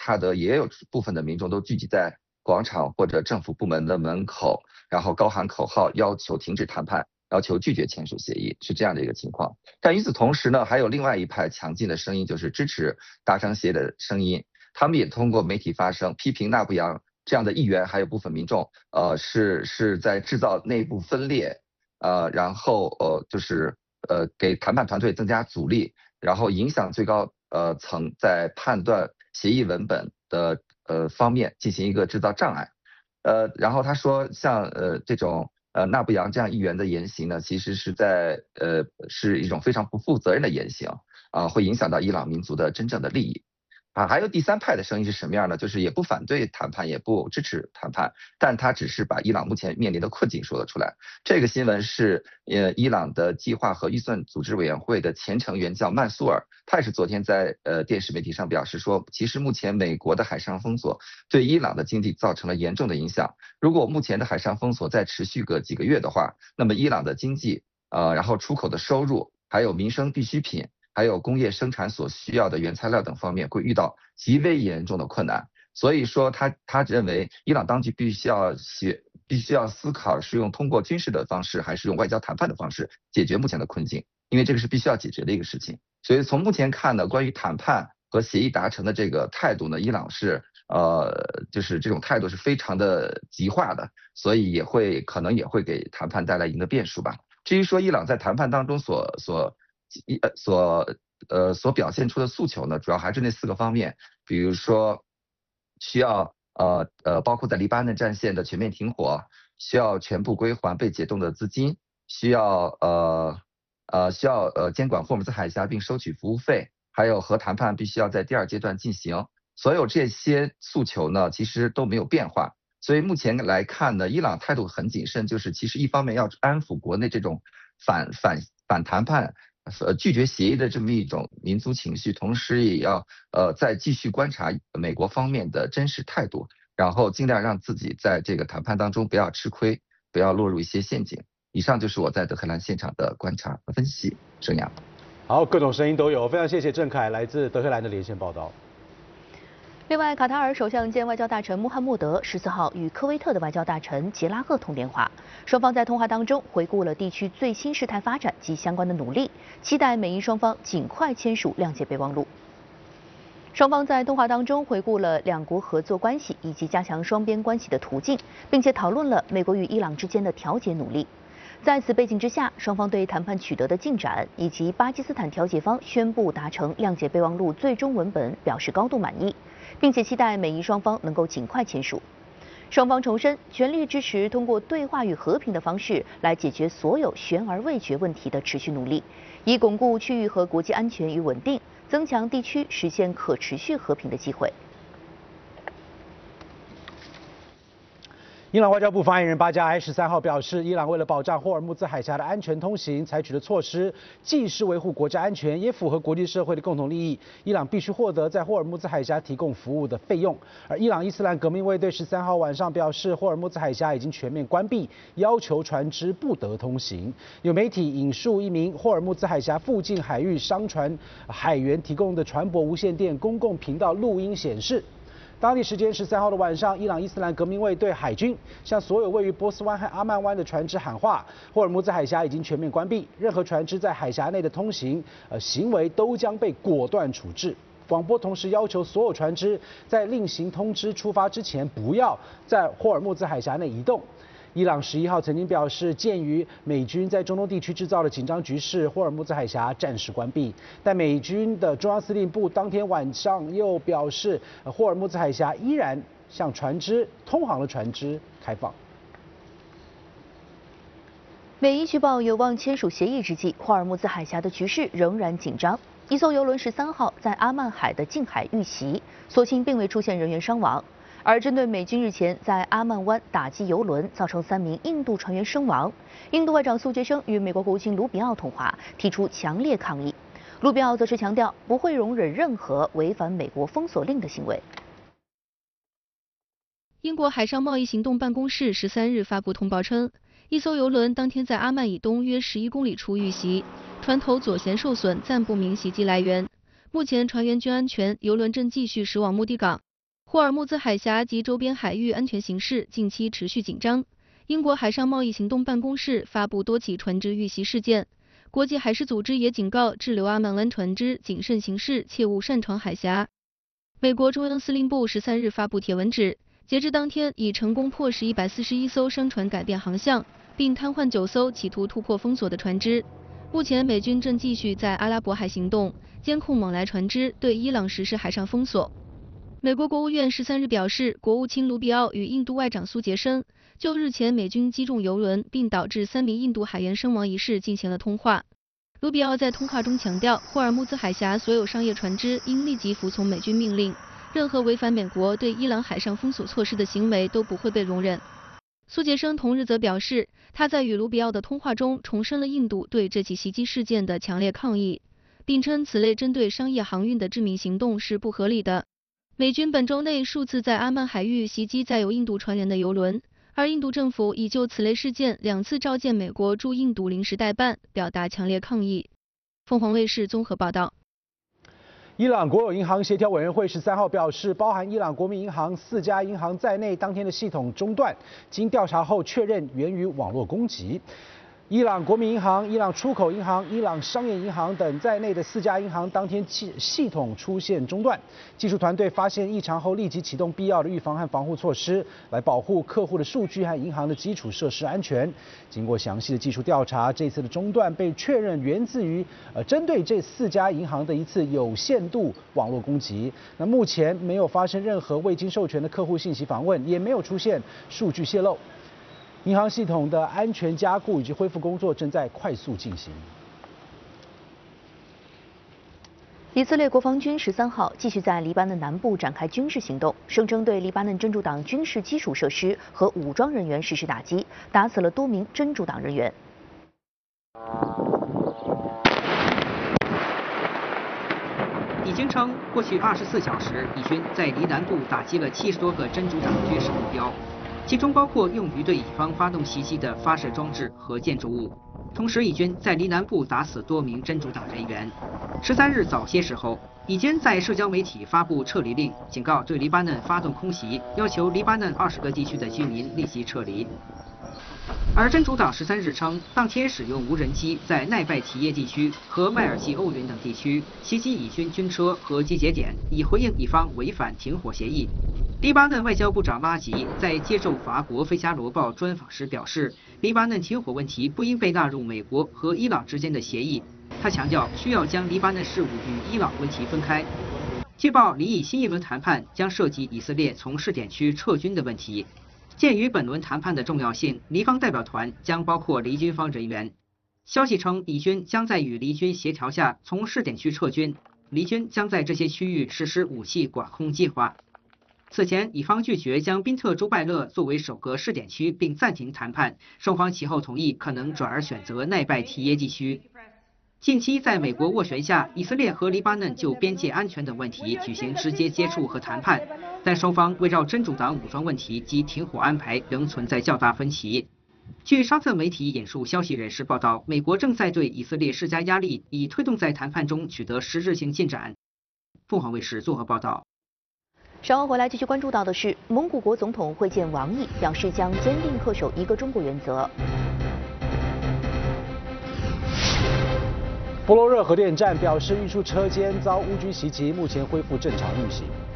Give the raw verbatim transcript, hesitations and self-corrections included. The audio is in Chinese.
哈德也有部分的民众都聚集在广场或者政府部门的门口，然后高喊口号，要求停止谈判，要求拒绝签署协议，是这样的一个情况。但与此同时呢，还有另外一派强劲的声音，就是支持达成协议的声音。他们也通过媒体发声，批评纳布扬这样的议员还有部分民众，呃，是是在制造内部分裂，呃，然后呃就是呃给谈判团队增加阻力，然后影响最高呃层在判断协议文本的呃方面进行一个制造障碍。呃，然后他说，像呃这种呃纳布扬这样议员的言行呢，其实是在呃是一种非常不负责任的言行啊、呃，会影响到伊朗民族的真正的利益。啊，还有第三派的声音是什么样呢？就是也不反对谈判，也不支持谈判，但他只是把伊朗目前面临的困境说了出来。这个新闻是呃伊朗的计划和预算组织委员会的前成员叫曼苏尔，他也是昨天在呃电视媒体上表示说，其实目前美国的海上封锁对伊朗的经济造成了严重的影响。如果目前的海上封锁再持续个几个月的话，那么伊朗的经济呃然后出口的收入还有民生必需品，还有工业生产所需要的原材料等方面会遇到极为严重的困难。所以说他他认为伊朗当局必须要学必须要思考是用通过军事的方式还是用外交谈判的方式解决目前的困境，因为这个是必须要解决的一个事情。所以从目前看呢，关于谈判和协议达成的这个态度呢，伊朗是呃就是这种态度是非常的极化的，所以也会可能也会给谈判带来一定的变数吧。至于说伊朗在谈判当中所所呃所呃所表现出的诉求呢，主要还是那四个方面，比如说需要呃呃包括在黎巴嫩战线的全面停火，需要全部归还被解冻的资金，需要呃呃需要呃监管霍姆兹海峡并收取服务费，还有核谈判必须要在第二阶段进行。所有这些诉求呢，其实都没有变化。所以目前来看呢，伊朗态度很谨慎，就是其实一方面要安抚国内这种反反反谈判。呃，拒绝协议的这么一种民族情绪，同时也要呃再继续观察美国方面的真实态度，然后尽量让自己在这个谈判当中不要吃亏，不要落入一些陷阱。以上就是我在德黑兰现场的观察和分析。沈阳， 好，各种声音都有，非常谢谢郑凯来自德黑兰的连线报道。 另外，卡塔尔首相兼外交大臣穆罕默德十四号与科威特的外交大臣杰拉赫通电话，双方在通话当中回顾了地区最新事态发展及相关的努力，期待美伊双方尽快签署谅解备忘录。双方在通话当中回顾了两国合作关系以及加强双边关系的途径，并且讨论了美国与伊朗之间的调解努力。在此背景之下，双方对谈判取得的进展以及巴基斯坦调解方宣布达成谅解备忘录最终文本表示高度满意，并且期待美伊双方能够尽快签署。双方重申全力支持通过对话与和平的方式来解决所有悬而未决问题的持续努力，以巩固区域和国际安全与稳定，增强地区实现可持续和平的机会。 伊朗外交部发言人巴加埃十三号表示，伊朗为了保障霍尔木兹海峡的安全通行，采取的措施既是维护国家安全，也符合国际社会的共同利益。伊朗必须获得在霍尔木兹海峡提供服务的费用。而伊朗伊斯兰革命卫队十三号晚上表示，霍尔木兹海峡已经全面关闭，要求船只不得通行。有媒体引述一名霍尔木兹海峡附近海域商船海员提供的船舶无线电公共频道录音显示，当地时间十三号的晚上，伊朗伊斯兰革命卫队海军向所有位于波斯湾和阿曼湾的船只喊话：霍尔木兹海峡已经全面关闭，任何船只在海峡内的通行呃行为都将被果断处置。广播同时要求所有船只在另行通知出发之前，不要在霍尔木兹海峡内移动。伊朗十一号曾经表示，鉴于美军在中东地区制造的紧张局势，霍尔木兹海峡暂时关闭。但美军的中央司令部当天晚上又表示，霍尔木兹海峡依然向船只通航的船只开放。 美伊据报有望签署协议之际，霍尔木兹海峡的局势仍然紧张。一艘油轮十三号在阿曼海的近海遇袭，所幸并未出现人员伤亡。而针对美军日前在阿曼湾打击油轮，造成三名印度船员身亡，印度外长苏杰生与美国国务卿卢比奥通话，提出强烈抗议。卢比奥则是强调不会容忍任何违反美国封锁令的行为。 英国海上贸易行动办公室十三日发布通报称，一艘油轮当天在阿曼以东约十一公里处遇袭，船头左舷受损，暂不明袭击来源。目前船员均安全，油轮正继续驶往目的港。 霍尔木兹海峡及周边海域安全形势近期持续紧张。英国海上贸易行动办公室发布多起船只遇袭事件，国际海事组织也警告滞留阿曼湾船只谨慎行事，切勿擅闯海峡。美国中央司令部十三日发布帖文指，截至当天已成功迫使一百四十一艘商船改变航向，并瘫痪九艘企图突破封锁的船只。目前美军正继续在阿拉伯海行动，监控往来船只，对伊朗实施海上封锁。美国国务院十三日表示，国务卿卢比奥与印度外长苏杰生就日前美军击中油轮并导致三名印度海员身亡一事进行了通话。卢比奥在通话中强调，霍尔木兹海峡所有商业船只应立即服从美军命令，任何违反美国对伊朗海上封锁措施的行为都不会被容忍。苏杰生同日则表示，他在与卢比奥的通话中重申了印度对这起袭击事件的强烈抗议，并称此类针对商业航运的致命行动是不合理的。美军本周内数次在阿曼海域袭击载有印度船员的油轮，而印度政府已就此类事件两次召见美国驻印度临时代办，表达强烈抗议。凤凰卫视综合报道。 伊朗国有银行协调委员会十三号表示，包含伊朗国民银行四家银行在内，当天的系统中断，经调查后确认源于网络攻击。伊朗国民银行、伊朗出口银行、伊朗商业银行等在内的四家银行当天系系统出现中断，技术团队发现异常后立即启动必要的预防和防护措施，来保护客户的数据和银行的基础设施安全。经过详细的技术调查，这次的中断被确认源自于呃针对这四家银行的一次有限度网络攻击。那目前没有发生任何未经授权的客户信息访问，也没有出现数据泄露。银行系统的安全加固以及恢复工作正在快速进行。 以色列国防军十三号继续在黎巴嫩南部展开军事行动，声称对黎巴嫩真主党军事基础设施和武装人员实施打击，打死了多名真主党人员。 以军称，过去二十四小时，以军在黎南部打击了七十多个真主党军事目标。其中包括用于对以方发动袭击的发射装置和建筑物。同时，以军在黎南部打死多名真主党人员。十三日早些时候，以军在社交媒体发布撤离令，警告对黎巴嫩发动空袭，要求黎巴嫩二十个地区的居民立即撤离。而真主党十三日称，当天使用无人机在奈拜提耶地区和麦尔济欧云等地区袭击以军军车和集结点，以回应以方违反停火协议。黎巴嫩外交部长拉吉在接受法国《费加罗报》专访时表示，黎巴嫩停火问题不应被纳入美国和伊朗之间的协议。他强调，需要将黎巴嫩事务与伊朗问题分开。据报，黎以新一轮谈判将涉及以色列从试点区撤军的问题。鉴于本轮谈判的重要性，黎方代表团将包括黎军方人员。消息称，以军将在与黎军协调下从试点区撤军，黎军将在这些区域实施武器管控计划。此前，以方拒绝将宾特朱拜勒作为首个试点区，并暂停谈判。双方其后同意可能转而选择奈拜提耶地区。近期，在美国斡旋下，以色列和黎巴嫩就边界安全等问题举行直接接触和谈判，但双方围绕真主党武装问题及停火安排仍存在较大分歧。据沙特媒体引述消息人士报道，美国正在对以色列施加压力，以推动在谈判中取得实质性进展。凤凰卫视综合报道。 稍后回来继续关注到的是，蒙古国总统会见王毅，表示将坚定恪守一个中国原则。 波罗热核电站表示运输车间遭乌军袭击，目前恢复正常运行。